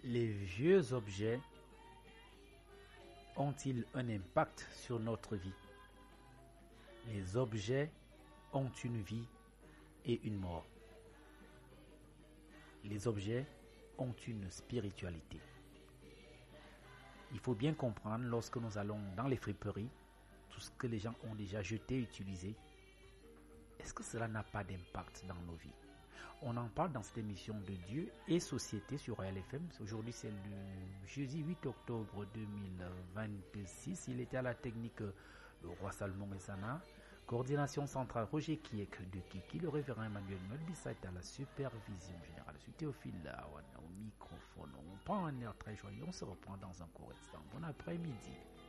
Les vieux objets ont-ils un impact sur notre vie? Les objets ont une vie et une mort. Les objets ont une spiritualité. Il faut bien comprendre, lorsque nous allons dans les friperies, tout ce que les gens ont déjà jeté, utilisé, est-ce que cela n'a pas d'impact dans nos vies? On en parle dans cette émission de Dieu et Société sur Royal FM. Aujourd'hui, c'est le jeudi 8 octobre 2026. Il était à la technique le roi Salomon et Sana. Coordination centrale Roger Kiek de Kiki. Le révérend Emmanuel Melbissa est à la supervision générale. Je suis Théophile au microphone. On prend un air très joyeux. On se reprend dans un court instant. Bon après-midi.